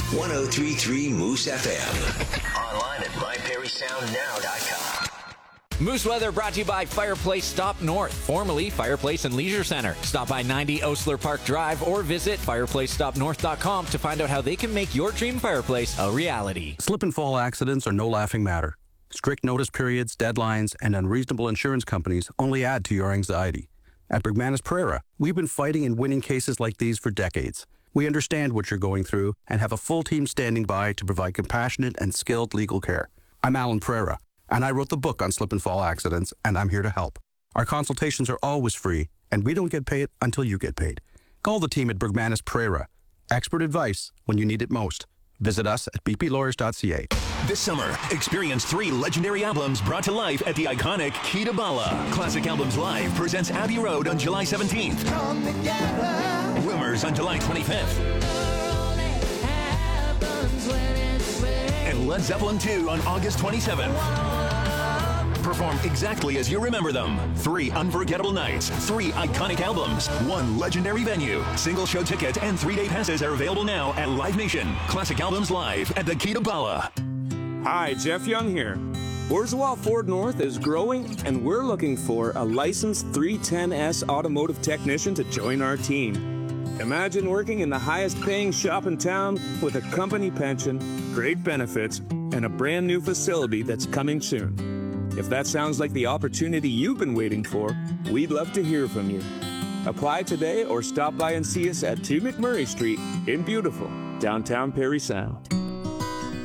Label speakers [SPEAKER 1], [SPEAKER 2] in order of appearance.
[SPEAKER 1] 1033 Moose FM.
[SPEAKER 2] Online at myperrysoundnow.com.
[SPEAKER 3] Moose Weather brought to you by Fireplace Stop North, formerly Fireplace and Leisure Center. Stop by 90 Osler Park Drive or visit fireplacestopnorth.com to find out how they can make your dream fireplace a reality.
[SPEAKER 4] Slip and fall accidents are no laughing matter. Strict notice periods, deadlines, and unreasonable insurance companies only add to your anxiety. At Bergmanis Pereira, we've been fighting and winning cases like these for decades. We understand what you're going through and have a full team standing by to provide compassionate and skilled legal care. I'm Alan Pereira, and I wrote the book on slip and fall accidents, and I'm here to help. Our consultations are always free, and we don't get paid until you get paid. Call the team at Bergmanis Pereira. Expert advice when you need it most. Visit us at bplawyers.ca.
[SPEAKER 5] This summer, experience 3 legendary albums brought to life at the iconic Key to Bala. Classic Albums Live presents Abbey Road on July 17th. Rumors on July 25th. And Led Zeppelin 2 on August 27th. Perform exactly as you remember them. 3 unforgettable nights, 3 iconic albums, 1 legendary venue. Single show tickets and 3-day passes are available now at Live Nation. Classic Albums Live at the Key to Bala.
[SPEAKER 6] Hi, Jeff Young here. Borzowal Ford North is growing, and we're looking for a licensed 310S automotive technician to join our team. Imagine working in the highest paying shop in town with a company pension, great benefits, and a brand new facility that's coming soon. If that sounds like the opportunity you've been waiting for, we'd love to hear from you. Apply today or stop by and see us at 2 McMurray Street in beautiful downtown Parry Sound.